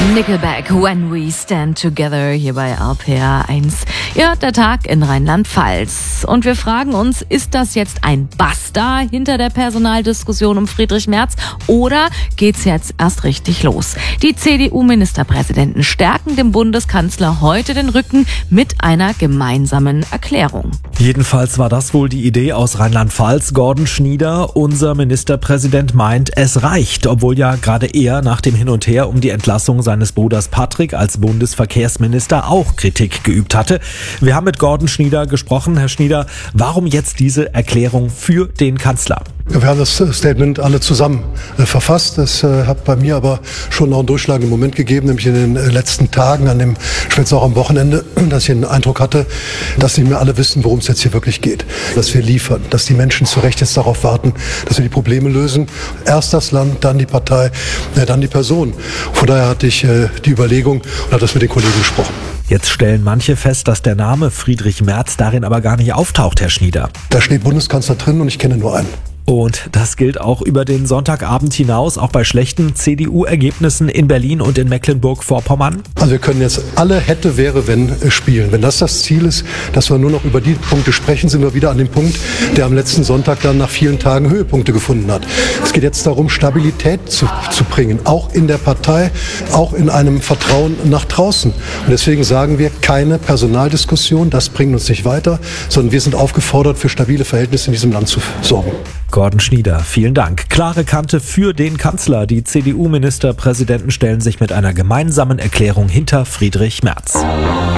Nickelback, When We Stand Together, hier bei RPR 1. Ihr hört der Tag in Rheinland-Pfalz. Und wir fragen uns, ist das jetzt ein Basta hinter der Personaldiskussion um Friedrich Merz oder geht's jetzt erst richtig los? Die CDU-Ministerpräsidenten stärken dem Bundeskanzler heute den Rücken mit einer gemeinsamen Erklärung. Jedenfalls war das wohl die Idee aus Rheinland-Pfalz. Gordon Schnieder, unser Ministerpräsident, meint, es reicht, obwohl ja gerade er nach dem Hin und Her um die Entlassung seines Bruders Patrick als Bundesverkehrsminister auch Kritik geübt hatte. Wir haben mit Gordon Schnieder gesprochen. Herr Schnieder, warum jetzt diese Erklärung für den Kanzler? Wir haben das Statement alle zusammen verfasst. Das hat bei mir aber schon noch einen durchschlagenden Moment gegeben, nämlich in den letzten Tagen, spätestens auch am Wochenende, dass ich den Eindruck hatte, dass nicht mehr alle wissen, worum es jetzt hier wirklich geht. Dass wir liefern, dass die Menschen zu Recht jetzt darauf warten, dass wir die Probleme lösen. Erst das Land, dann die Partei, dann die Person. Von daher hatte ich die Überlegung und habe das mit den Kollegen besprochen. Jetzt stellen manche fest, dass der Name Friedrich Merz darin aber gar nicht auftaucht, Herr Schnieder. Da steht Bundeskanzler drin und ich kenne nur einen. Und das gilt auch über den Sonntagabend hinaus, auch bei schlechten CDU-Ergebnissen in Berlin und in Mecklenburg-Vorpommern? Also wir können jetzt alle hätte, wäre, wenn spielen. Wenn das Ziel ist, dass wir nur noch über die Punkte sprechen, sind wir wieder an dem Punkt, der am letzten Sonntag dann nach vielen Tagen Höhepunkte gefunden hat. Es geht jetzt darum, Stabilität zu bringen, auch in der Partei, auch in einem Vertrauen nach draußen. Und deswegen sagen wir, keine Personaldiskussion, das bringt uns nicht weiter, sondern wir sind aufgefordert, für stabile Verhältnisse in diesem Land zu sorgen. Gordon Schnieder, vielen Dank. Klare Kante für den Kanzler. Die CDU-Ministerpräsidenten stellen sich mit einer gemeinsamen Erklärung hinter Friedrich Merz.